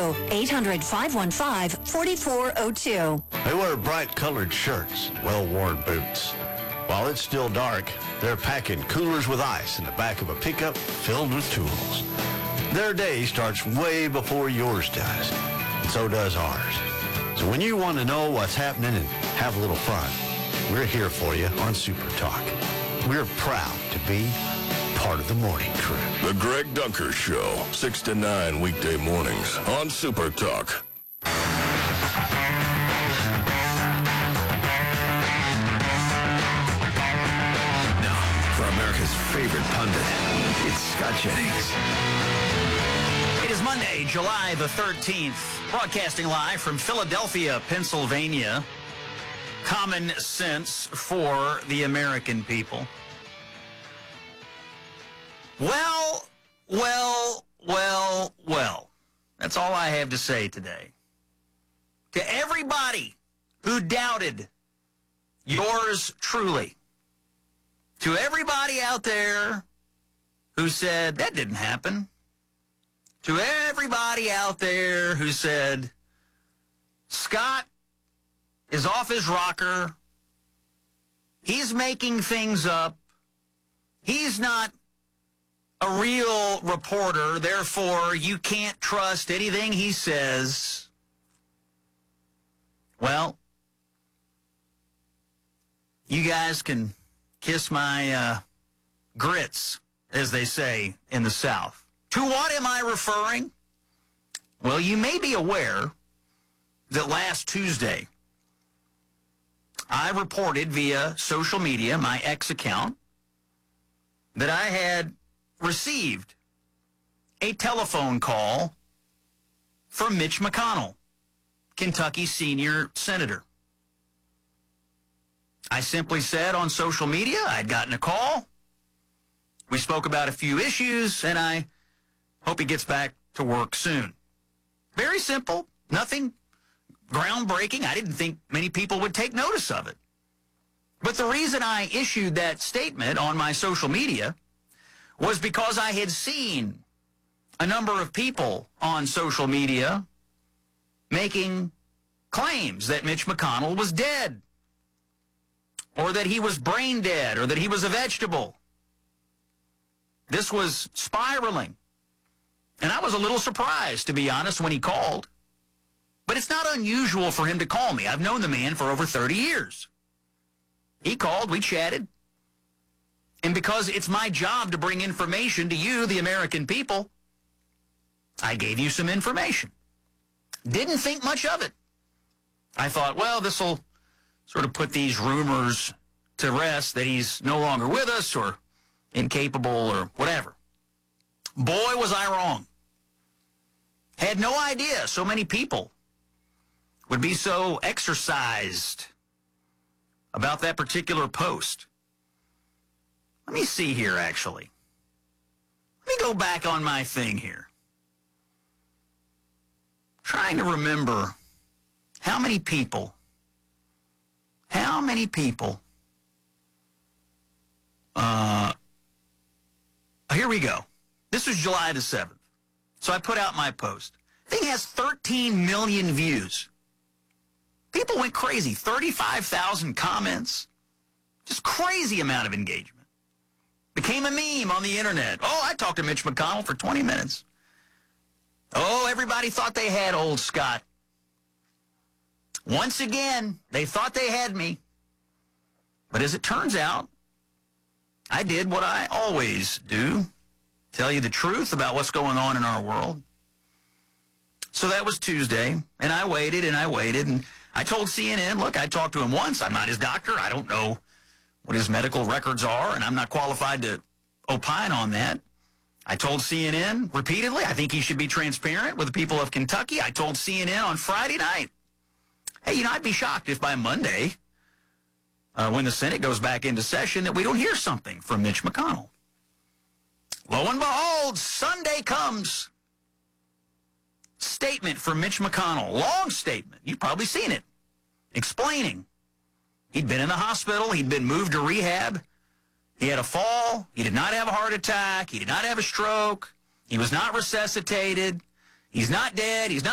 800-515-4402. They wear bright-colored shirts, well-worn boots. While it's still dark, they're packing coolers with ice in the back of a pickup filled with tools. Their day starts way before yours does, and so does ours. So when you want to know what's happening and have a little fun, we're here for you on Super Talk. We're proud to be part of the morning crew. The Greg Dunker Show, 6 to 9 weekday mornings on Super Talk. Favorite pundit, it's Scott Jennings. It is Monday, July the 13th, broadcasting live from Philadelphia, Pennsylvania. Common sense for the American people. Well. That's all I have to say today. To everybody who doubted yours truly, to everybody out there who said, that didn't happen. To everybody out there who said, Scott is off his rocker. He's making things up. He's not a real reporter. Therefore, you can't trust anything he says. Well, you guys can kiss my grits, as they say in the South. To what am I referring? Well, you may be aware that last Tuesday, I reported via social media, my X account, that I had received a telephone call from Mitch McConnell, Kentucky senior senator. I simply said on social media I'd gotten a call. We spoke about a few issues, and I hope he gets back to work soon. Very simple, nothing groundbreaking. I didn't think many people would take notice of it. But the reason I issued that statement on my social media was because I had seen a number of people on social media making claims that Mitch McConnell was dead, or that he was brain dead, or that he was a vegetable. This was spiraling. And I was a little surprised, to be honest, when he called. But it's not unusual for him to call me. I've known the man for over 30 years. He called, we chatted. And because it's my job to bring information to you, the American people, I gave you some information. Didn't think much of it. I thought, well, this will sort of put these rumors to rest that he's no longer with us or incapable or whatever. Boy, was I wrong. Had no idea so many people would be so exercised about that particular post. Let me see here, actually. Let me go back on my thing here. Trying to remember how many people here we go. This was July the 7th. So I put out my post. Thing has 13 million views. People went crazy. 35,000 comments. Just crazy amount of engagement. Became a meme on the internet. Oh, I talked to Mitch McConnell for 20 minutes. Oh, everybody thought they had old Scott. Once again, they thought they had me. But as it turns out, I did what I always do. Tell you the truth about what's going on in our world. So that was Tuesday, and I waited, and I told CNN, look, I talked to him once. I'm not his doctor. I don't know what his medical records are, and I'm not qualified to opine on that. I told CNN repeatedly, I think he should be transparent with the people of Kentucky. I told CNN on Friday night, hey, I'd be shocked if by Monday, when the Senate goes back into session, that we don't hear something from Mitch McConnell. Lo and behold, Sunday comes. Statement from Mitch McConnell, long statement. You've probably seen it, explaining. He'd been in the hospital. He'd been moved to rehab. He had a fall. He did not have a heart attack. He did not have a stroke. He was not resuscitated. He's not dead. He's not